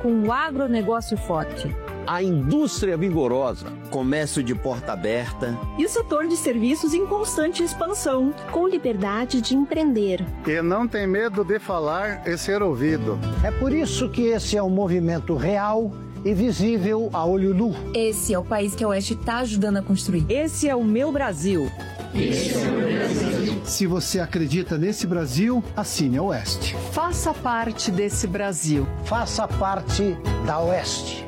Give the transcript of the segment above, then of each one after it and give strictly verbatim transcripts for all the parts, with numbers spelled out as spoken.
com um agronegócio forte. A indústria vigorosa, comércio de porta aberta. E o setor de serviços em constante expansão. Com liberdade de empreender. E não tem medo de falar e ser ouvido. É por isso que esse é um movimento real e visível a olho nu. Esse é o país que a Oeste está ajudando a construir. Esse é o meu Brasil. Esse é o meu Brasil. Se você acredita nesse Brasil, assine a Oeste. Faça parte desse Brasil. Faça parte da Oeste.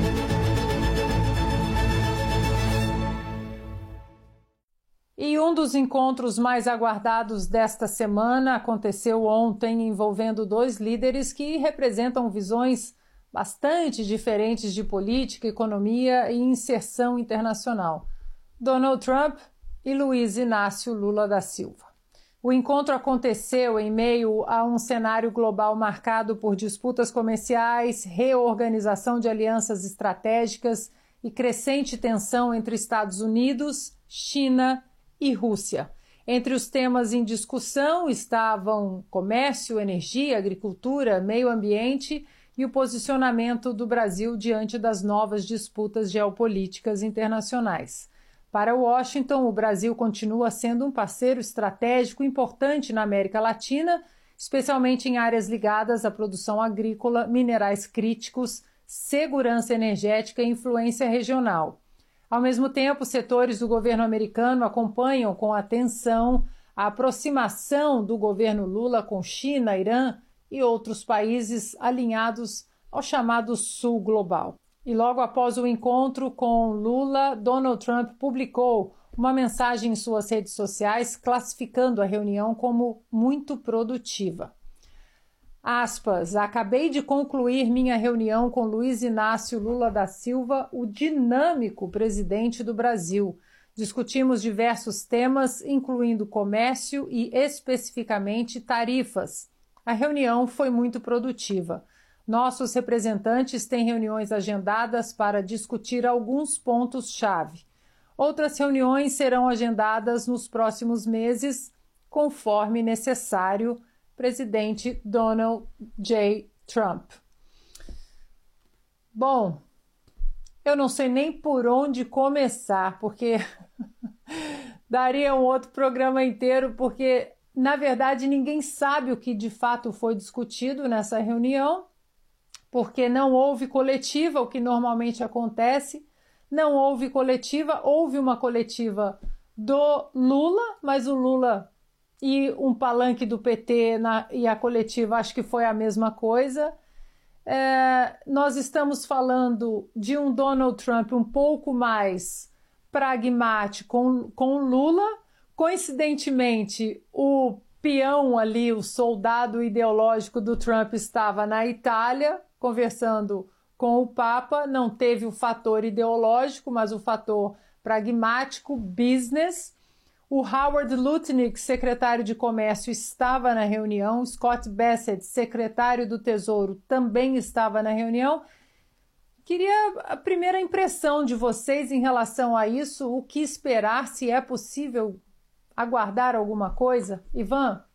E um dos encontros mais aguardados desta semana aconteceu ontem, envolvendo dois líderes que representam visões bastante diferentes de política, economia e inserção internacional: Donald Trump e Luiz Inácio Lula da Silva. O encontro aconteceu em meio a um cenário global marcado por disputas comerciais, reorganização de alianças estratégicas e crescente tensão entre Estados Unidos, China e Rússia. Entre os temas em discussão estavam comércio, energia, agricultura, meio ambiente e o posicionamento do Brasil diante das novas disputas geopolíticas internacionais. Para Washington, o Brasil continua sendo um parceiro estratégico importante na América Latina, especialmente em áreas ligadas à produção agrícola, minerais críticos, segurança energética e influência regional. Ao mesmo tempo, setores do governo americano acompanham com atenção a aproximação do governo Lula com China, Irã e outros países alinhados ao chamado Sul Global. E logo após o encontro com Lula, Donald Trump publicou uma mensagem em suas redes sociais classificando a reunião como muito produtiva. Aspas, acabei de concluir minha reunião com Luiz Inácio Lula da Silva, o dinâmico presidente do Brasil. Discutimos diversos temas, incluindo comércio e, especificamente, tarifas. A reunião foi muito produtiva. Nossos representantes têm reuniões agendadas para discutir alguns pontos-chave. Outras reuniões serão agendadas nos próximos meses, conforme necessário. Presidente Donald J. Trump. Bom, eu não sei nem por onde começar, porque daria um outro programa inteiro, porque, na verdade, ninguém sabe o que de fato foi discutido nessa reunião, porque não houve coletiva, o que normalmente acontece. Não houve coletiva, houve uma coletiva do Lula, mas o Lula e um palanque do P T na, e a coletiva acho que foi a mesma coisa. É, nós estamos falando de um Donald Trump um pouco mais pragmático com, com Lula. Coincidentemente, o peão ali, o soldado ideológico do Trump estava na Itália, conversando com o Papa. Não teve o fator ideológico, mas o fator pragmático, business. O Howard Lutnick, secretário de Comércio, estava na reunião. Scott Bessent, secretário do Tesouro, também estava na reunião. Queria a primeira impressão de vocês em relação a isso. O que esperar, se é possível aguardar alguma coisa? Ivan?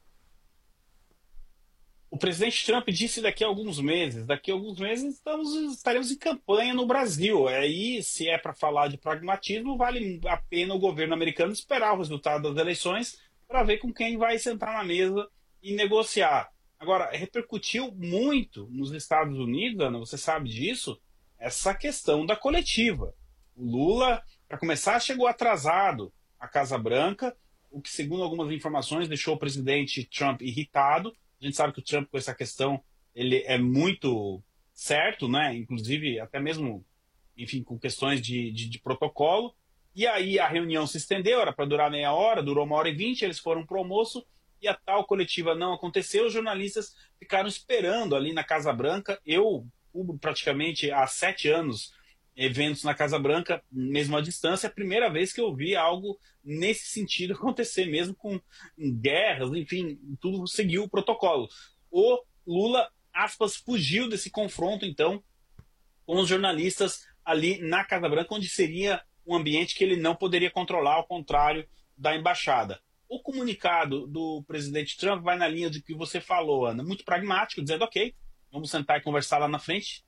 O presidente Trump disse daqui a alguns meses, daqui a alguns meses estamos, estaremos em campanha no Brasil. Aí, se é para falar de pragmatismo, vale a pena o governo americano esperar o resultado das eleições para ver com quem vai sentar na mesa e negociar. Agora, repercutiu muito nos Estados Unidos, Ana, você sabe disso, essa questão da coletiva. O Lula, para começar, chegou atrasado à Casa Branca, o que, segundo algumas informações, deixou o presidente Trump irritado. A gente sabe que o Trump, com essa questão, ele é muito certo, né? Inclusive, até mesmo, enfim, com questões de, de, de protocolo. E aí a reunião se estendeu, era para durar meia hora, durou uma hora e vinte, eles foram para o almoço e a tal coletiva não aconteceu. Os jornalistas ficaram esperando ali na Casa Branca. Eu cubro praticamente há sete anos eventos na Casa Branca, mesmo à distância, é a primeira vez que eu vi algo nesse sentido acontecer, mesmo com guerras, enfim, tudo seguiu o protocolo. O Lula, aspas, fugiu desse confronto, então, com os jornalistas ali na Casa Branca, onde seria um ambiente que ele não poderia controlar, ao contrário da embaixada. O comunicado do presidente Trump vai na linha de que você falou, Ana, muito pragmático, dizendo, ok, vamos sentar e conversar lá na frente,